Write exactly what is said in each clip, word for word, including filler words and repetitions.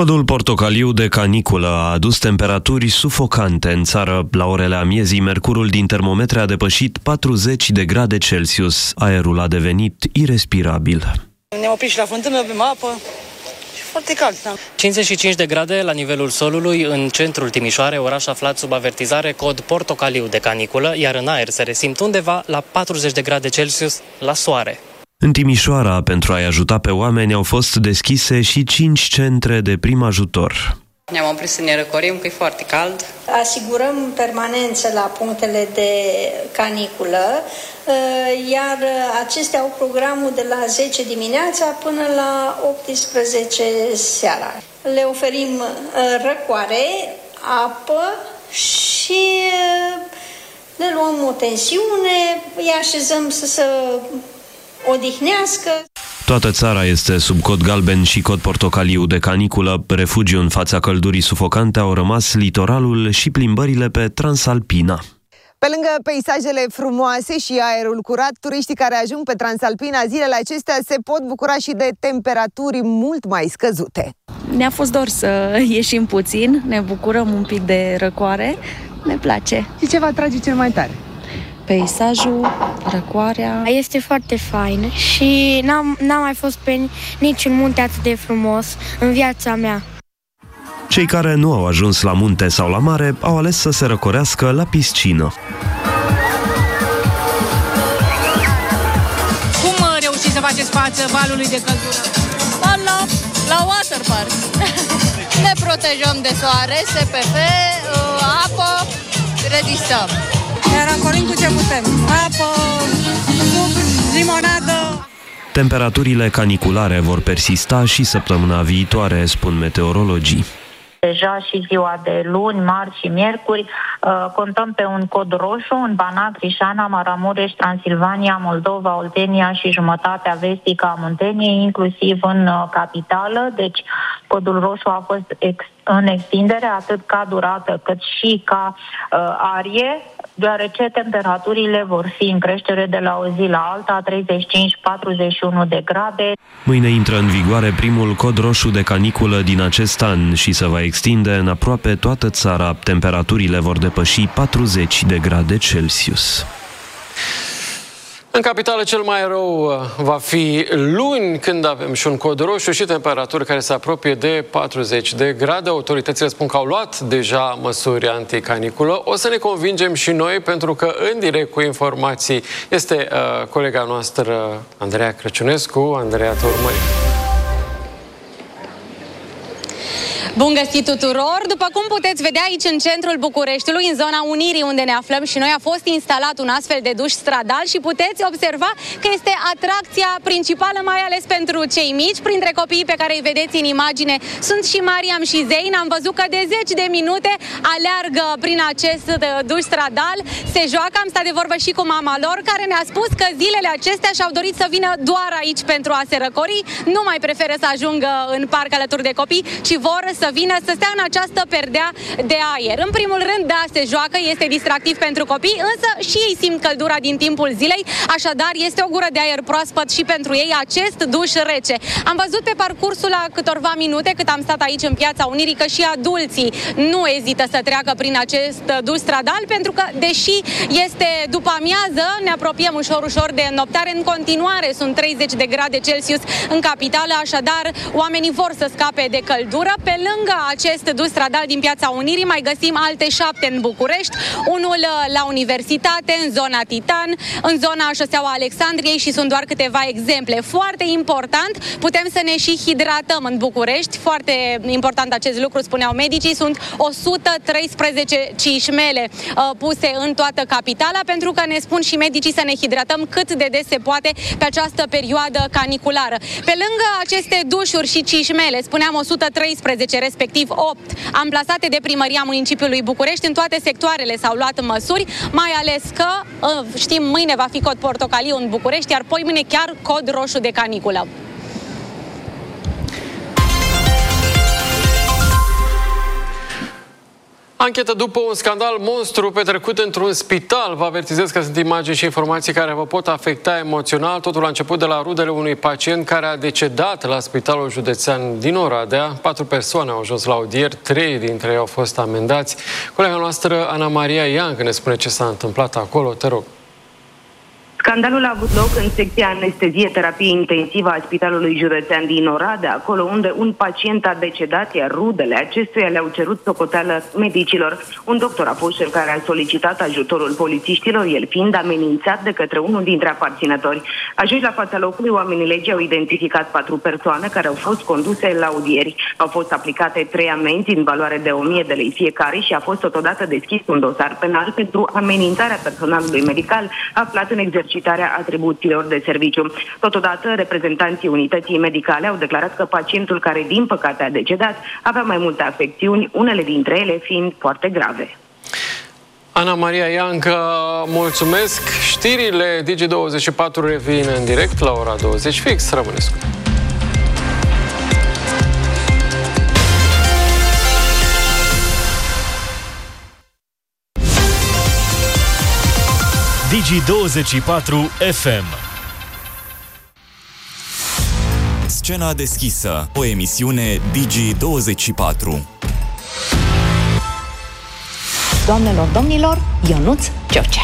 Codul portocaliu de caniculă a adus temperaturi sufocante în țară. La orele amiezii, mercurul din termometre a depășit patruzeci de grade Celsius. Aerul a devenit irespirabil. Ne-am oprit și la fântână, bem apă și foarte cald. Da. cincizeci și cinci de grade la nivelul solului în centrul Timișoarei, oraș aflat sub avertizare cod portocaliu de caniculă, iar în aer se resimt undeva la patruzeci de grade Celsius la soare. În Timișoara, pentru a-i ajuta pe oameni, au fost deschise și cinci centre de prim ajutor. Ne-am oprit să ne răcorim, că e foarte cald. Asigurăm permanență la punctele de caniculă, iar acestea au programul de la zece dimineața până la optsprezece seara. Le oferim răcoare, apă și le luăm o tensiune, îi așezăm să se odihnească. Toată țara este sub cod galben și cod portocaliu de caniculă. Refugiu în fața căldurii sufocante au rămas litoralul și plimbările pe Transalpina. Pe lângă peisajele frumoase și aerul curat, turiștii care ajung pe Transalpina zilele acestea se pot bucura și de temperaturi mult mai scăzute. Ne-a fost dor să ieșim puțin, ne bucurăm un pic de răcoare, ne place. Și ce vă atrage cel mai tare? Peisajul, răcoarea. Este foarte fain și n-am, n-am mai fost pe niciun munte atât de frumos în viața mea. Cei care nu au ajuns la munte sau la mare au ales să se răcorească la piscină. Cum reușiți să faceți față valului de căldură? La, la waterpark. Ne protejăm de soare, S P F, apă, rezistăm. Ne răcorim cu ce putem. Apă, suc, limonadă. Temperaturile caniculare vor persista și săptămâna viitoare, spun meteorologii. Deja și ziua de luni, marți și miercuri contăm pe un cod roșu în Banat, Crișana, Maramureș, Transilvania, Moldova, Oltenia și jumătatea vestică a Munteniei, inclusiv în capitală. Deci codul roșu a fost ex- în extindere atât ca durată cât și ca uh, arie, deoarece temperaturile vor fi în creștere de la o zi la alta, treizeci și cinci - patruzeci și unu de grade. Mâine intră în vigoare primul cod roșu de caniculă din acest an și se va extinde în aproape toată țara. Temperaturile vor depăși patruzeci de grade Celsius. În capitală cel mai rău va fi luni, când avem și un cod roșu și temperaturi care se apropie de patruzeci de grade. Autoritățile spun că au luat deja măsuri anticaniculă. O să ne convingem și noi, pentru că în direct cu informații este uh, colega noastră Andreea Crăciunescu. Andreea, te urmărim. Bun găsit tuturor! După cum puteți vedea aici în centrul Bucureștiului, în zona Unirii unde ne aflăm și noi, a fost instalat un astfel de duș stradal și puteți observa că este atracția principală, mai ales pentru cei mici. Printre copiii pe care îi vedeți în imagine sunt și Mariam și Zein. Am văzut că de zeci de minute aleargă prin acest duș stradal, se joacă. Am stat de vorbă și cu mama lor, care ne-a spus că zilele acestea și-au dorit să vină doar aici pentru a se răcori. Nu mai preferă să ajungă în parc alături de copii, ci vor să vină să stea în această perdea de aer. În primul rând, da, se joacă, este distractiv pentru copii, însă și ei simt căldura din timpul zilei, așadar este o gură de aer proaspăt și pentru ei acest duș rece. Am văzut pe parcursul la câtorva minute cât am stat aici în Piața Unirii că și adulții nu ezită să treacă prin acest duș stradal, pentru că, deși este după amiază, ne apropiem ușor, ușor de noptare, în continuare sunt treizeci de grade Celsius în capitală, așadar oamenii vor să scape de căldură. Pe lângă acest duș stradal din Piața Unirii mai găsim alte șapte în București, unul la Universitate, în zona Titan, în zona Șoseaua Alexandriei și sunt doar câteva exemple. Foarte important, putem să ne și hidratăm în București, foarte important acest lucru, spuneau medicii, sunt o sută treisprezece cișmele uh, puse în toată capitala, pentru că ne spun și medicii să ne hidratăm cât de des se poate pe această perioadă caniculară. Pe lângă aceste dușuri și cișmele, spuneam o sută treisprezece, respectiv opt, amplasate de Primăria Municipiului București, în toate sectoarele s-au luat măsuri, mai ales că, știm, mâine va fi cod portocaliu în București, iar poi mâine chiar cod roșu de caniculă. Anchetă după un scandal monstru petrecut într-un spital. Vă avertizez că sunt imagini și informații care vă pot afecta emoțional. Totul a început de la rudele unui pacient care a decedat la Spitalul Județean din Oradea. Patru persoane au ajuns la audieri, trei dintre ei au fost amendați. Colega noastră, Ana Maria Iancă, ne spune ce s-a întâmplat acolo. Te rog. Scandalul a avut loc în secția anestezie-terapie intensivă a Spitalului Județean din Oradea, acolo unde un pacient a decedat, iar rudele acestuia le-au cerut socoteală medicilor. Un doctor a fost cel care a solicitat ajutorul polițiștilor, el fiind amenințat de către unul dintre aparținători. Ajunși la fața locului, oamenii legii au identificat patru persoane care au fost conduse la audieri. Au fost aplicate trei amenzi în valoare de o mie de lei fiecare și a fost totodată deschis un dosar penal pentru amenințarea personalului medical aflat în exercițiu exercitarea atribuțiilor de serviciu. Totodată, reprezentanții unității medicale au declarat că pacientul care, din păcate, a decedat avea mai multe afecțiuni, unele dintre ele fiind foarte grave. Ana Maria Iancă, mulțumesc! Știrile Digi douăzeci și patru revin în direct la ora douăzeci fix. Rămâneți cu noi. Digi douăzeci și patru F M. Scena deschisă, o emisiune Digi douăzeci și patru. Doamnelor, domnilor, Ionuț George.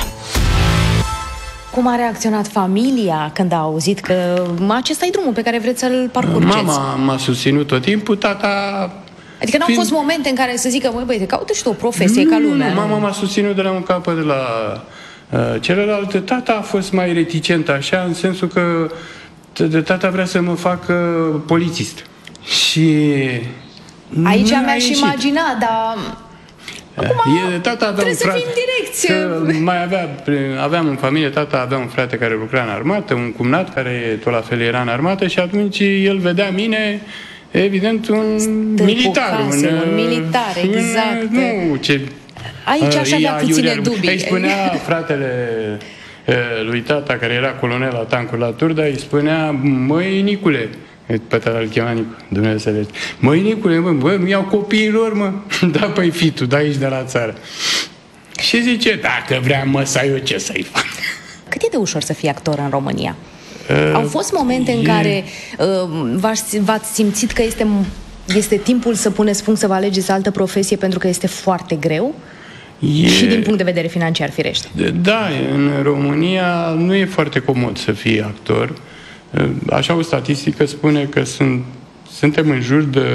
Cum a reacționat familia când a auzit că acesta e drumul pe care vreți să-l parcurgeți? Mama m-a susținut tot timpul, tata... Adică n-au fiind... fost momente în care să zică, măi, băi, caută și tu o profesie nu, ca lumea. Nu, mama m-a susținut de la un capăt de la uh, celălalt. Tata a fost mai reticent așa, în sensul că de tata vrea să mă facă polițist. Și... Aici mi-aș imagina, dar... Acum, e, tata avea un frate, direcție. Mai avea, aveam în familie, tata avea un frate care lucra în armată, un cumnat care tot la fel era în armată și atunci el vedea mine, evident, un Stârcu militar. Case, un, un militar, un, exact. Nu, ce... Aici aș avea puține dubii. Îi spunea fratele lui tata, care era colonel la tancuri la Turda, îi spunea, măi, Nicule, pe tata îl chema Nicu, Dumnezeu să le... Măi, Nicule, mă, bă, mi-au copiilor, mă. Da, păi, fi tu, da, aici de la țară. Și zice, dacă vrea măsa, eu ce să-i fac? Cât e de ușor să fii actor în România? Uh, Au fost momente în e... care uh, v-ați simțit că este, este timpul să puneți punct, să vă alegeți altă profesie pentru că este foarte greu? E... Și din punct de vedere financiar, firește. Da, în România nu e foarte comod să fii actor. Așa o statistică spune că sunt, suntem în jur de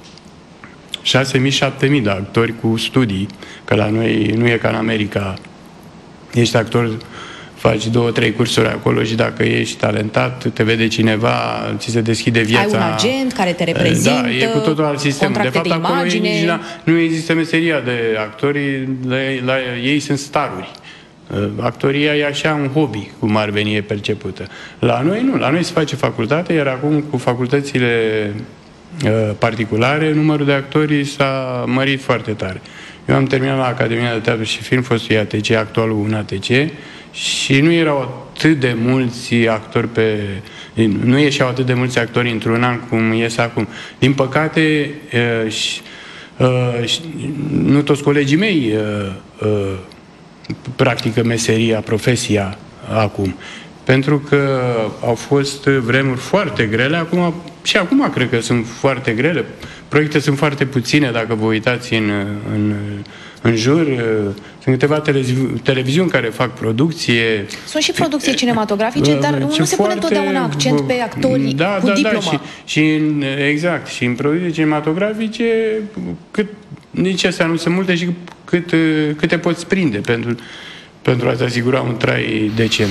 șase mii șapte mii de actori cu studii, că la noi nu e ca în America. Ești actor, faci două, trei cursuri acolo și dacă ești talentat, te vede cineva, ți se deschide viața. Ai un agent care te reprezintă, da, e cu totul alt sistem. De fapt, de acolo imagine. Nici la, nu există meseria de actori, la, la ei sunt staruri. Actoria e așa un hobby, cum ar veni, e percepută. La noi nu, la noi se face facultate, iar acum cu facultățile uh, particulare, numărul de actori s-a mărit foarte tare. Eu am terminat la Academia de Teatru și Film, fostul I A T C, actualul un A T C, și nu erau atât de mulți actori pe... Nu ieșeau atât de mulți actori într-un an cum ies acum. Din păcate, uh, și, uh, și, nu toți colegii mei uh, uh, practică meseria, profesia acum. Pentru că au fost vremuri foarte grele, acum, și acum cred că sunt foarte grele. Proiecte sunt foarte puține, dacă vă uitați în, în, în jur. Sunt câteva televizi- televiziuni care fac producție. Sunt și producții cinematografice, dar nu se pune totdeauna accent pe actorii da, cu da, diplomă. Da, și, și în, exact. Și în producții cinematografice, cât, nici astea nu sunt multe și cât, cât te poți prinde pentru, pentru a-ți asigura un trai decent.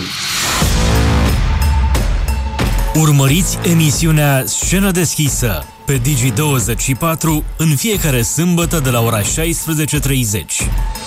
Urmăriți emisiunea Scenă deschisă pe Digi douăzeci și patru în fiecare sâmbătă de la ora șaisprezece și treizeci.